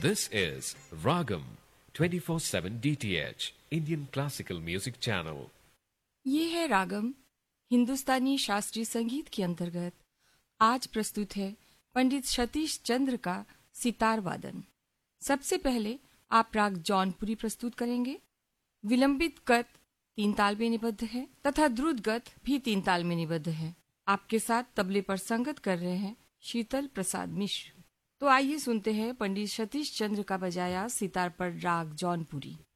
This is Ragam 24/7 DTH Indian Classical Music Channel. ये है रागम हिंदुस्तानी शास्त्रीय संगीत के अंतर्गत आज प्रस्तुत है पंडित सतीश चंद्र का सितार वादन। सबसे पहले आप राग जौनपुरी प्रस्तुत करेंगे। विलंबित गत 3 ताल में निबद्ध है तथा द्रुत गत भी 3 ताल में निबद्ध है। आपके साथ तबले पर संगत कर रहे हैं शीतल प्रसाद मिश्र। तो आइए सुनते हैं पंडित सतीश चंद्र का बजाया सितार पर राग जौनपुरी।